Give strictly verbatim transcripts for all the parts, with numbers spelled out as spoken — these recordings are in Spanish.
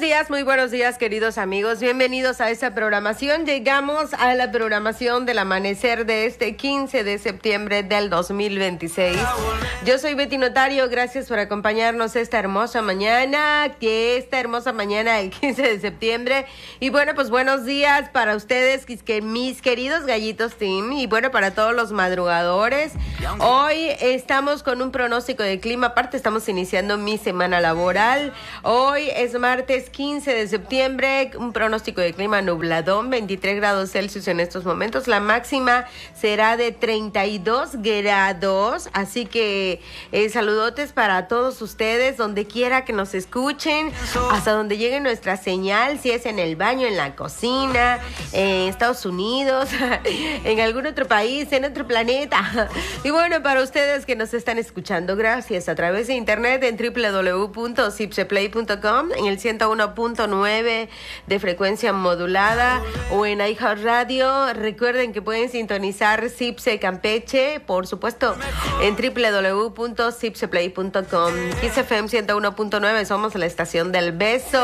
días, muy buenos días, queridos amigos. Bienvenidos a esta programación. Llegamos a la programación del amanecer de este quince de septiembre del dos mil veintiséis. Yo soy Betty Notario, gracias por acompañarnos esta hermosa mañana, que esta hermosa mañana del quince de septiembre. Y bueno, pues buenos días para ustedes, que mis queridos gallitos team, y bueno, para todos los madrugadores. Hoy estamos con un pronóstico de clima, aparte estamos iniciando mi semana laboral. Hoy es martes quince de septiembre, un pronóstico de clima nubladón, veintitrés grados Celsius en estos momentos. La máxima será de treinta y dos grados, así que eh, saludotes para todos ustedes, donde quiera que nos escuchen, hasta donde llegue nuestra señal, si es en el baño, en la cocina, en Estados Unidos, en algún otro país, en otro planeta. Y bueno, para ustedes que nos están escuchando, gracias a través de internet en doble u doble u doble u punto zipseplay punto com, en el ciento uno punto nueve de frecuencia modulada o en iHeartRadio. Recuerden que pueden sintonizar Zipse Campeche, por supuesto, en doble u doble u doble u punto zipseplay punto com. Kiss F M ciento uno punto nueve, somos la estación del beso.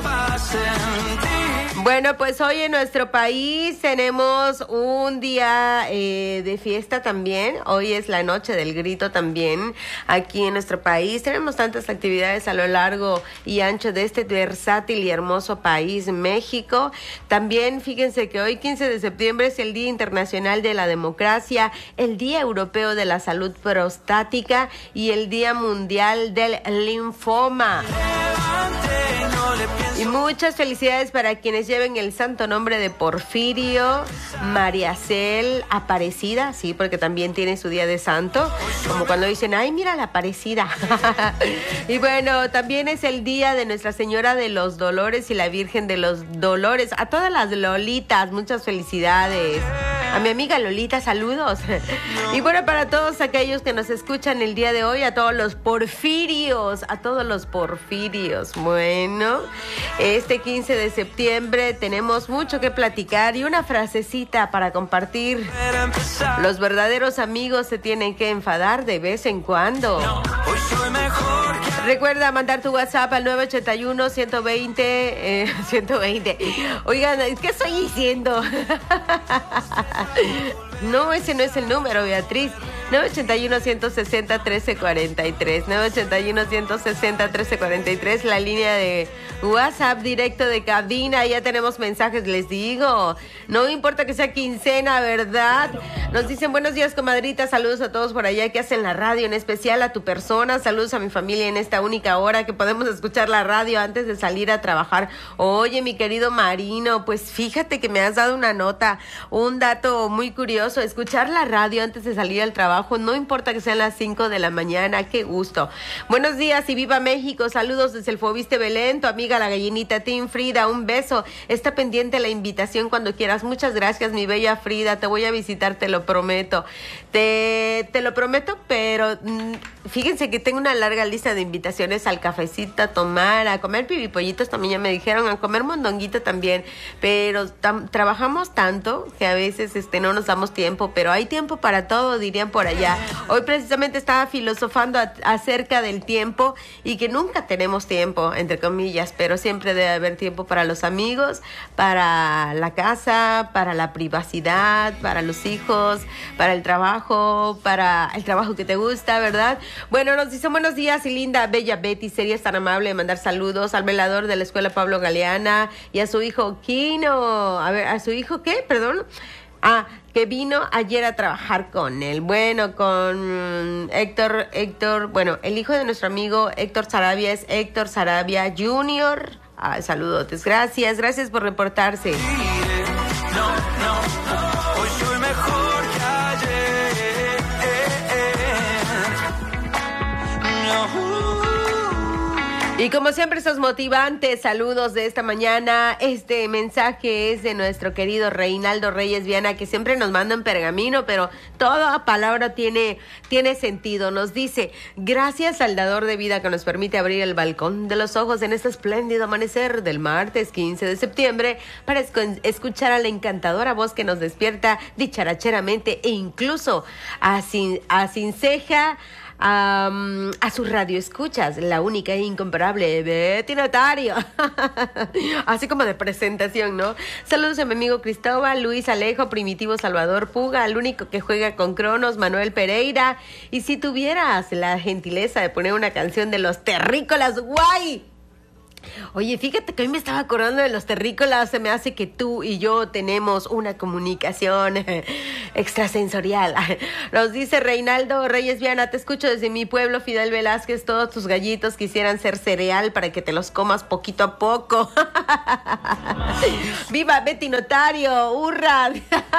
Bueno, pues hoy en nuestro país tenemos un día eh, de fiesta también. Hoy es la noche del grito también aquí en nuestro país. Tenemos tantas actividades a lo largo y ancho de este versátil y hermoso país, México. También fíjense que hoy quince de septiembre es el Día Internacional de la Democracia, el Día Europeo de la Salud Prostática y el Día Mundial del Linfoma. Y muchas felicidades para quienes lleven el santo nombre de Porfirio, Mariacel, Aparecida, sí, porque también tiene su día de santo, como cuando dicen, ay, mira la Aparecida. Y bueno, también es el día de Nuestra Señora de los Dolores y la Virgen de los Dolores. A todas las Lolitas, muchas felicidades. A mi amiga Lolita, saludos. Y bueno, para todos aquellos que nos escuchan el día de hoy, a todos los porfirios, a todos los porfirios. Bueno, este quince de septiembre tenemos mucho que platicar y una frasecita para compartir. Los verdaderos amigos se tienen que enfadar de vez en cuando. Recuerda mandar tu WhatsApp al nueve ochenta y uno, ciento veinte, eh, ciento veinte. Oigan, ¿qué estoy diciendo? No, ese no es el número, Beatriz. nueve ochenta y uno, ciento sesenta, trece cuarenta y tres. nueve ochenta y uno, ciento sesenta, trece cuarenta y tres. La línea de WhatsApp directo de cabina. Ya tenemos mensajes, les digo. No importa que sea quincena, ¿verdad? Nos dicen, buenos días, comadrita. Saludos a todos por allá que hacen la radio, en especial a tu persona. Saludos a mi familia en esta única hora que podemos escuchar la radio antes de salir a trabajar. Oye, mi querido Marino, pues fíjate que me has dado una nota, un dato muy curioso. Escuchar la radio antes de salir al trabajo, no importa que sean las cinco de la mañana, qué gusto. Buenos días y viva México, saludos desde el Fobiste Belén, tu amiga la gallinita Team Frida, un beso. Está pendiente la invitación cuando quieras. Muchas gracias, mi bella Frida, te voy a visitar, te lo prometo. Te, te lo prometo, pero mmm, fíjense que tengo una larga lista de invitaciones al cafecito, a tomar, a comer pibipollitos, también ya me dijeron, a comer mondonguito también, pero tam, trabajamos tanto que a veces este no nos damos tiempo, pero hay tiempo para todo, dirían por allá. Hoy precisamente estaba filosofando a, acerca del tiempo y que nunca tenemos tiempo, entre comillas, pero siempre debe haber tiempo para los amigos, para la casa, para la privacidad, para los hijos, para el trabajo, para el trabajo que te gusta, ¿verdad? Bueno, nos dicen buenos días y linda, bella Betty, serías tan amable de mandar saludos al velador de la escuela Pablo Galeana y a su hijo Kino. A ver, ¿a su hijo qué? Perdón. Ah, que vino ayer a trabajar con él. Bueno, con Héctor, Héctor, bueno, el hijo de nuestro amigo Héctor Sarabia es Héctor Sarabia junior Ah, saludotes, gracias, gracias por reportarse. No, no, no, hoy soy mejor que ayer. No. Y como siempre, esos motivantes saludos de esta mañana. Este mensaje es de nuestro querido Reinaldo Reyes Viana, que siempre nos manda en pergamino, pero toda palabra tiene, tiene sentido. Nos dice, gracias al dador de vida que nos permite abrir el balcón de los ojos en este espléndido amanecer del martes quince de septiembre para esc- escuchar a la encantadora voz que nos despierta dicharacheramente e incluso a sin, a sin ceja, um, a sus radioescuchas, la única e incomparable Betty Notario. Así como de presentación, ¿no? Saludos a mi amigo Cristóbal, Luis Alejo, Primitivo Salvador Puga, al único que juega con Cronos, Manuel Pereira. Y si tuvieras la gentileza de poner una canción de los terrícolas, guay. Oye, fíjate que hoy me estaba acordando de los terrícolas. Se me hace que tú y yo tenemos una comunicación extrasensorial. Nos dice Reinaldo Reyes Viana: te escucho desde mi pueblo, Fidel Velázquez. Todos tus gallitos quisieran ser cereal para que te los comas poquito a poco. ¡Viva Betty Notario! ¡Hurra!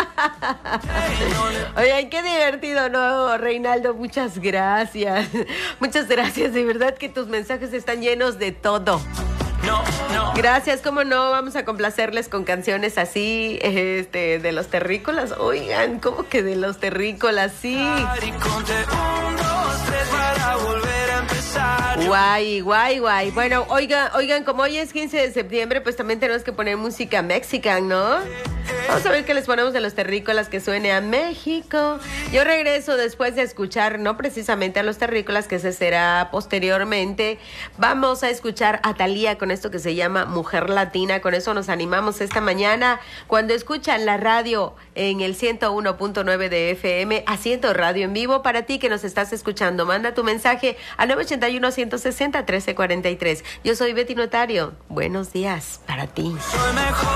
Oye, qué divertido, ¿no, Reinaldo? Muchas gracias. Muchas gracias. De verdad que tus mensajes están llenos de todo. No, no. Gracias, cómo no, vamos a complacerles con canciones así, este, de los terrícolas. Oigan, ¿cómo que de los terrícolas? Sí. Guay, guay, guay. Bueno, oigan, oigan, como hoy es quince de septiembre, pues también tenemos que poner música mexican, ¿no? Vamos a ver qué les ponemos de los terrícolas que suene a México. Yo regreso después de escuchar, no precisamente a los terrícolas, que se será posteriormente. Vamos a escuchar a Thalía con esto que se llama Mujer Latina. Con eso nos animamos esta mañana. Cuando escuchan la radio en el ciento uno punto nueve de F M, haciendo radio en vivo para ti que nos estás escuchando. Manda tu mensaje a nueve ochenta y uno, ciento sesenta, trece cuarenta y tres. Yo soy Betty Notario. Buenos días para ti.